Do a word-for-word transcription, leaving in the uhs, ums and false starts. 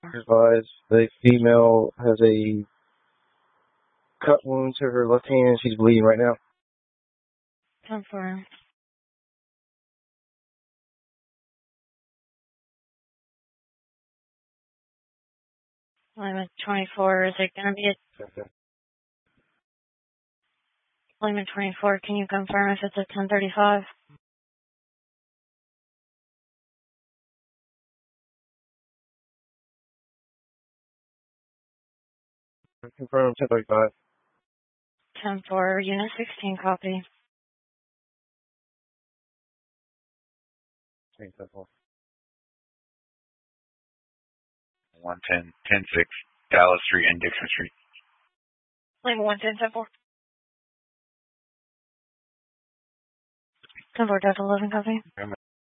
Advised the female has a cut wound to her left hand. She's bleeding right now. Confirm. Limit twenty-four, is it going to be a... Okay. Limit twenty-four, can you confirm if it's a ten thirty-five? Confirm ten thirty-five. ten four, Unit sixteen, copy. one ten, ten six, Dallas Street and Dixon Street. Limit one ten, ten four. ten four, Delta eleven, copy.